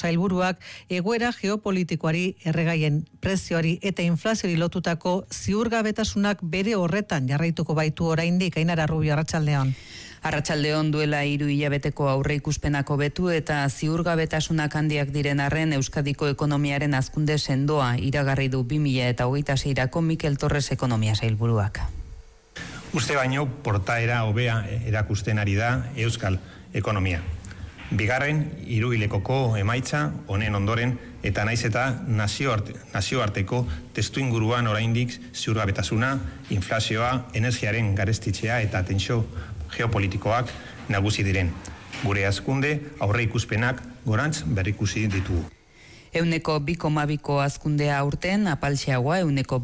sailburuak egoera geopolitikoari, erregaien prezioari eta inflazioari lotutako ziurgabetasunak bere horretan jarraituko baitu oraindik. Ainara Rubio, arratsaldeon. Arratsaldeon, duela 3 hilabeteko aurreikuspenako betu eta ziurgabetasunak handiak diren arren Euskadiko ekonomiaren hazkunde sendoa iragarri du 2026erako Mikel Torres ekonomia sailburuak. Uste baino portaera hobea erakusten ari da euskal ekonomia. Bigarren hiruhilekoko emaitza honen ondoren eta naiz eta nazioarteko testuinguruan oraindik ziurgabetasuna, inflazioa, energiaren garestitzea eta tentsio geopolitikoak nagusi diren. Gure hazkunde aurreikuspenak gorantz berrikusi ditugu. 2,2ko hazkundea aurten, apaltxeagoa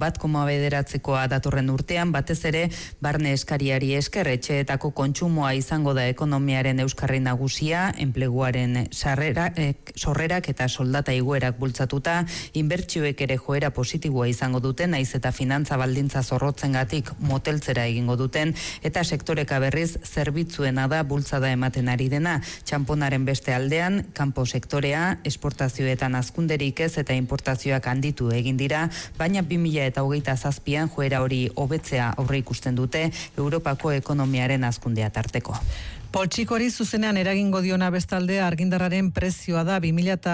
1,9koa datorren urtean, batez ere barne eskariari esker etxeetako kontsumoa izango da ekonomiaren euskarri nagusia, enpleguaren sorrerak eta soldata igoerak bultzatuta, inbertsioek ere joera positiboa izango duten, naiz eta finantza baldintza zorrotzengatik moteltzera egingo duten, eta sektoreka berriz zerbitzuena da bultzada ematen ari dena. Txamponaren beste aldean, kanpo sektorea, esportazioetan hazkunderik ez eta importazioak handitu egin dira, baina 2027an joera hori hobetzea aurreikusten dute Europako ekonomiaren hazkundea tarteko. Poltsikoari zuzenean eragingo diona bestalde argindarraren prezioa da.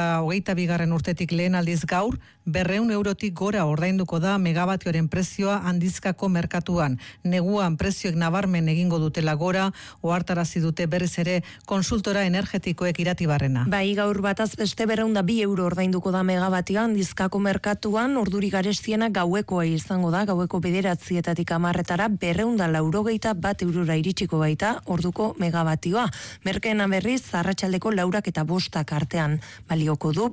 2022 urtetik lehen aldiz gaur 200 eurotik gora ordainduko da megabatioaren prezioa handizkako merkatuan. Neguan prezioek nabarmen egingo dutela gora, ohartarazi dute berriz ere konsultora energetikoek Iratibarrena. Bai, gaur bataz beste 202 euro ordainduko da megabatioa handizkako merkatuan, orduri garestiena gauekoa izango da, gaueko 9:00-etatik 10:00-etara 281 eurora iritsiko baita orduko megabatioa. Merkeena berriz arratsaldeko 4 eta 5 artean balioko du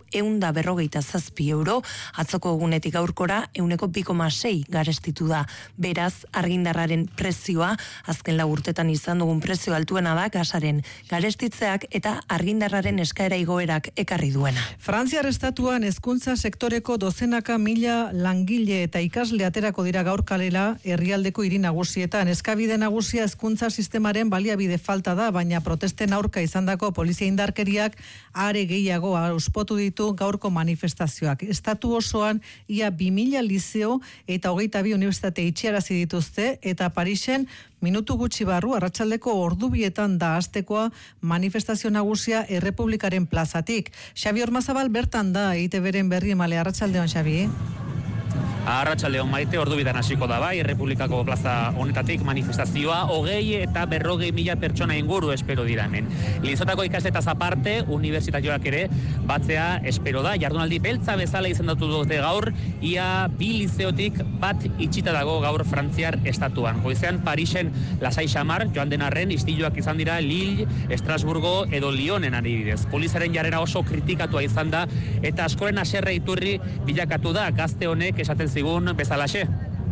157 euro, atzoko egunetik gaurkora 2,6 garestitu da. Beraz, argindarraren prezioa azken 4 urtetan izan dugun prezio altuena da gasaren garestitzeak eta argindarraren eskaera igoerak ekarri duena. Frantziar estatuan hezkuntza sektoreko dozenaka mila langile eta ikasle aterako dira gaur kalera herrialdeko hiri nagusietan. Eskabide nagusia hezkuntza sistemaren baliabide falta da, baina protesten aurka izandako polizia indarkeriak are gehiago auspotu ditu gaurko manifestazioak. Estatu osoan ia 2000 liceo eta 22 unibertsitate itxiarazi dituzte eta Parisen minutu gutxi barru arratsaldeko ordubietan da hastekoa manifestazio nagusia Errepublikaren plazatik. Xabi Ormazabal bertan da EITBren berri emale. Arratsaldeon, Xabi. Arratsaldeon Maite, ordubitan hasiko da bai, Errepublikako plaza honetatik manifestazioa 20 eta 40.000 pertsona inguru espero dira hemen. Lizotako ikasletaz aparte, unibertsitarioak ere batzea espero da. Jardunaldi beltza bezala izendatu dute gaur, ia 2 lizeotik bat itxita dago gaur Frantziar estatuan. Goizean Parisen lasai xamar, joan den arren, istiluak izan dira Lille, Estrasburgo edo Lyonen adibidez. Polizaren jarrera oso kritikatua izan da eta askoren haserre iturri bilakatu da gazte honek esaten zigun bezalaxe.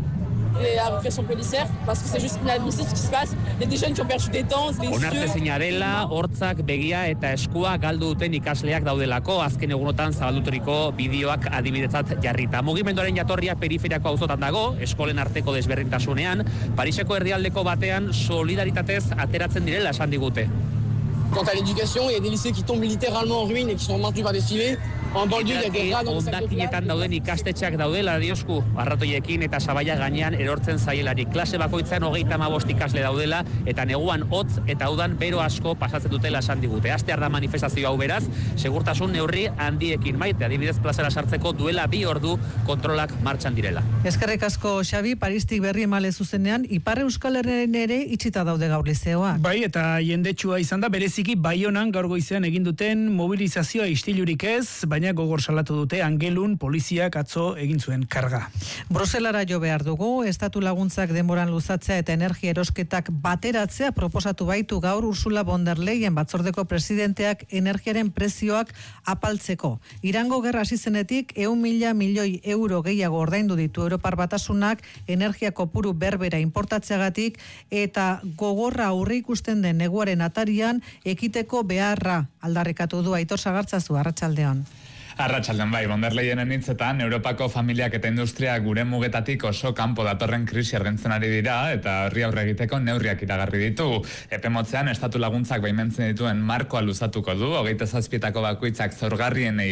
La répression policière, parce que c'est juste inadmissible ce qui se passe. Il y a des jeunes qui ont perdu des dents, des yeux. Onartezina dela, hortzak, begia eta eskua galdu duten ikasleak daudelako, azken egunotan zabalduturiko bideoak adibidetzat jarrita. Mugimenduaren jatorria periferiako auzotan dago, eskolen arteko desberdintasunean, Pariseko erdialdeko batean solidaritatez ateratzen direla esan digute. Quant à l'éducation, il y a des lycées qui tombent littéralement en ruine et qui sont maintenus par des filets. En banlieue, il y a des rats dans les sacs de Hondakinetan dauden ikastetxeak daudela diosku, arratoiekin eta sabaia gainean erortzen zaielari. Klase bakoitzan 35 ikasle daudela eta neguan hotz eta udan bero asko pasatzen dutela esan digute. Astear da manifestazio hau beraz, segurtasun neurri handiekin Maite, adibidez plazara sartzeko duela 2 ordu kontrolak martxan direla. Eskerrik asko, Xabi. Paristik berri emale zuzenean, Ipar Euskal Herrian ere itxita daude gaur lizeoak. Bai, eta jendetsua izan da, bereziki Baionan gaur goizean egin duten mobilizazioa istilurik ez, baina gogor salatu dute Angelun poliziak atzo egin zuen karga. Bruselara jo behar dugu, estatu laguntzak denboran luzatzea eta energia erosketak bateratzea proposatu baitu gaur Ursula von der Leyen batzordeko presidenteak energiaren prezioak apaltzeko. Irango gerra hasi zenetik 100.000 milioi euro gehiago ordaindu ditu Europar Batasunak energia kopuru berbera importatzeagatik eta gogorra aurreikusten den neguaren atarian ekiteko beharra aldarrikatu du. Aitor Sagartzazu, arratsaldeon. Arratsaldean bai, von der Leyenen hitzetan, Europako familiak eta industria gure mugetatik oso kanpo datorren krisi argentzen ari dira eta horri aurre egiteko neurriak iragarri ditu. Epe motzean, estatu laguntzak baimentzen dituen markoa luzatuko du, 27etako bakoitzak zaurgarrienei